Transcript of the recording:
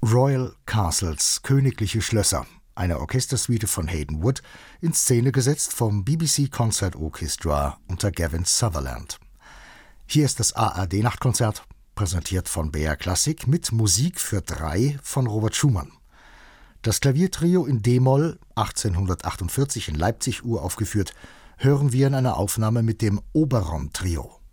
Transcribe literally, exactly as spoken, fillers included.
Royal Castles, königliche Schlösser, eine Orchestersuite von Hayden Wood, in Szene gesetzt vom B B C Concert Orchestra unter Gavin Sutherland. Hier ist das A R D-Nachtkonzert, präsentiert von B R Klassik mit Musik für drei von Robert Schumann. Das Klaviertrio in d-Moll, achtzehnhundertachtundvierzig in Leipzig uraufgeführt, hören wir in einer Aufnahme mit dem Oberon-Trio.